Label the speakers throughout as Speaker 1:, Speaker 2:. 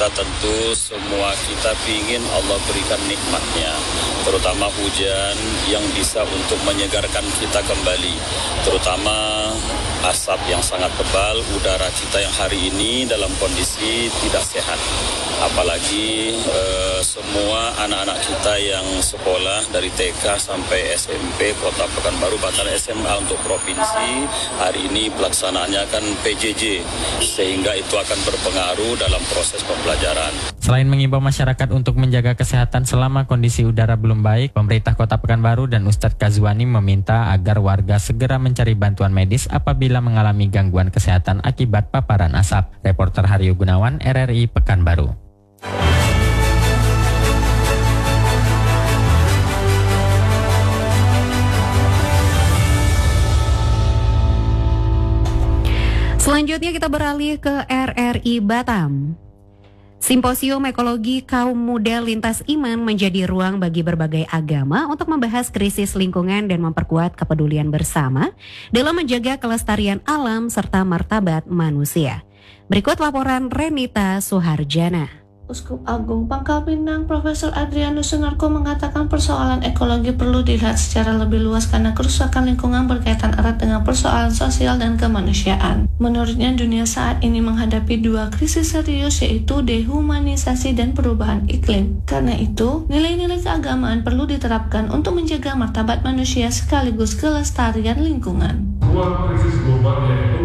Speaker 1: kita tentu semua kita ingin Allah berikan nikmatnya, terutama hujan yang bisa untuk menyegarkan kita kembali, terutama asap yang sangat tebal, udara kita yang hari ini dalam kondisi tidak sehat. Apalagi semua anak-anak kita yang sekolah dari TK sampai SMP Kota Pekanbaru bahkan SMA untuk provinsi hari ini pelaksanaannya kan PJJ, sehingga itu akan berpengaruh dalam proses pembelajaran.
Speaker 2: Selain mengimbau masyarakat untuk menjaga kesehatan selama kondisi udara belum baik, pemerintah Kota Pekanbaru dan Ustadz Kazwani meminta agar warga segera mencari bantuan medis apabila mengalami gangguan kesehatan akibat paparan asap. Reporter Haryo Gunawan, RRI Pekanbaru.
Speaker 3: Selanjutnya kita beralih ke RRI Batam. Simposium Ekologi Kaum Muda Lintas Iman menjadi ruang bagi berbagai agama untuk membahas krisis lingkungan dan memperkuat kepedulian bersama dalam menjaga kelestarian alam serta martabat manusia. Berikut laporan Renita Suharjana.
Speaker 4: Uskup Agung Pangkal Pinang Profesor Adrianus Sunarko mengatakan persoalan ekologi perlu dilihat secara lebih luas karena kerusakan lingkungan berkaitan erat dengan persoalan sosial dan kemanusiaan. Menurutnya dunia saat ini menghadapi dua krisis serius yaitu dehumanisasi dan perubahan iklim. Karena itu, nilai-nilai keagamaan perlu diterapkan untuk menjaga martabat manusia sekaligus kelestarian lingkungan.
Speaker 5: Dua krisis global yaitu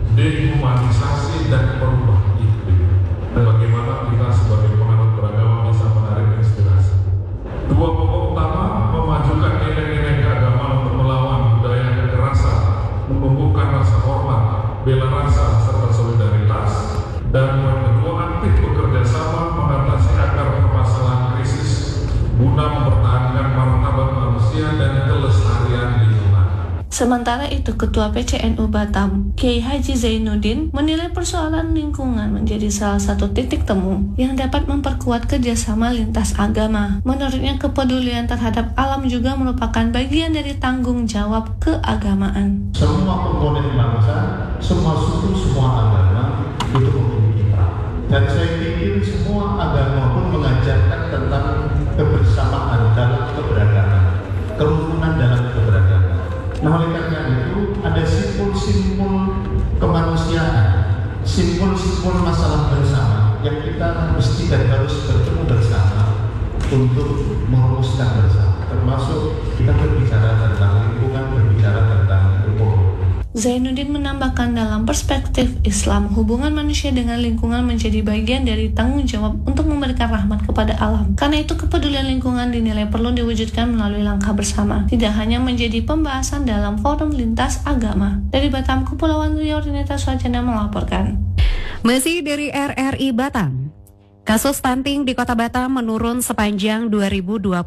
Speaker 5: dehumanisasi dan perubahan iklim. Dan bagaimana kita sebagai penganut beragama bisa menarik inspirasi. Dua pokok utama memajukan nilai-nilai keagamaan untuk melawan budaya kekerasan, menumbuhkan rasa hormat, bela rasa serta solidaritas, dan yang kedua aktif bekerja sama mengatasi akar permasalahan krisis guna mempertahankan martabat manusia dan kelestarian lingkungan.
Speaker 4: Sementara itu, Ketua PCNU Batam, Kiai Haji Zainuddin, menilai persoalan lingkungan menjadi salah satu titik temu yang dapat memperkuat kerjasama lintas agama. Menurutnya, kepedulian terhadap alam juga merupakan bagian dari tanggung jawab keagamaan.
Speaker 6: Semua komponen bangsa, semua suku, semua agama itu memiliki peran. Dan saya pikir semua agama pun mengajarkan tentang kebersamaan dalam keberagaman, kerukunan dalam keberagaman. Nah, oleh karena itu ada simbol-simbol kemanusiaan, simbol-simbol masalah bersama yang kita mesti dan harus bertemu bersama untuk merumuskan bersama. Termasuk kita berbicara tentang lingkungan, berbicara tentang ekonomi.
Speaker 4: Zainuddin menambahkan dalam perspektif Islam, hubungan manusia dengan lingkungan menjadi bagian dari tanggung jawab untuk memberikan rahmat kepada alam. Karena itu kepedulian lingkungan dinilai perlu diwujudkan melalui langkah bersama, tidak hanya menjadi pembahasan dalam forum lintas agama. Dari Batam, Kepulauan Riau, Renita Suharjana melaporkan.
Speaker 3: Masih dari RRI Batam. Kasus stunting di Kota Batam menurun sepanjang 2025.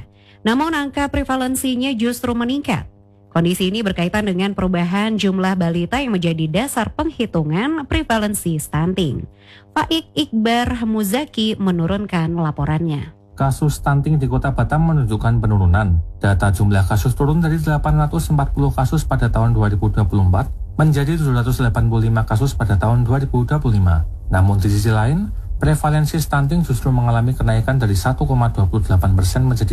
Speaker 3: Namun angka prevalensinya justru meningkat. Kondisi ini berkaitan dengan perubahan jumlah balita yang menjadi dasar penghitungan prevalensi stunting. Faik Iqbar Muzaki menurunkan laporannya.
Speaker 7: Kasus stunting di Kota Batam menunjukkan penurunan. Data jumlah kasus turun dari 840 kasus pada tahun 2024 menjadi 785 kasus pada tahun 2025. Namun di sisi lain, prevalensi stunting justru mengalami kenaikan dari 1,28% menjadi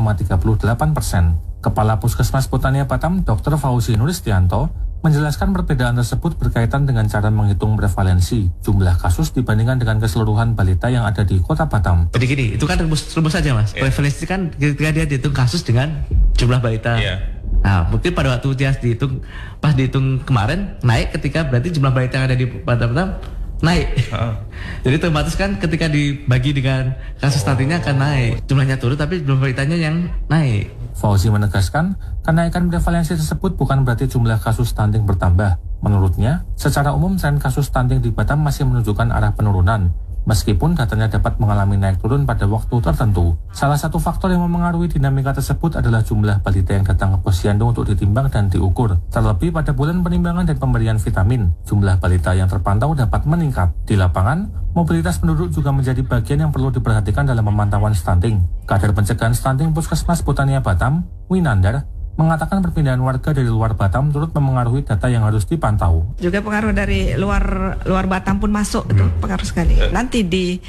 Speaker 7: 1,38%. Kepala Puskesmas Putania Batam, Dr. Fauzi Nuristianto, menjelaskan perbedaan tersebut berkaitan dengan cara menghitung prevalensi jumlah kasus dibandingkan dengan keseluruhan balita yang ada di Kota Batam.
Speaker 8: Jadi gini, itu kan rumus saja mas. Yeah. Prevalensi kan ketika dia dihitung kasus dengan jumlah balita. Yeah. Nah, mungkin pada waktu dia pas dihitung kemarin naik ketika berarti jumlah balita yang ada di Batam naik. Jadi otomatis kan ketika dibagi dengan kasus stuntingnya akan naik. Jumlahnya turun tapi jumlah balitanya yang naik.
Speaker 7: Fauzi menegaskan, kenaikan prevalensi tersebut bukan berarti jumlah kasus stunting bertambah. Menurutnya, secara umum tren kasus stunting di Batam masih menunjukkan arah penurunan, meskipun datanya dapat mengalami naik turun pada waktu tertentu. Salah satu faktor yang memengaruhi dinamika tersebut adalah jumlah balita yang datang ke posyandu untuk ditimbang dan diukur. Terlebih pada bulan penimbangan dan pemberian vitamin, jumlah balita yang terpantau dapat meningkat. Di lapangan, mobilitas penduduk juga menjadi bagian yang perlu diperhatikan dalam pemantauan stunting. Kader pencegahan stunting Puskesmas Putania Batam, Winandar, mengatakan perpindahan warga dari luar Batam turut memengaruhi data yang harus dipantau.
Speaker 9: Juga pengaruh dari luar Batam pun masuk, itu pengaruh sekali. Nanti di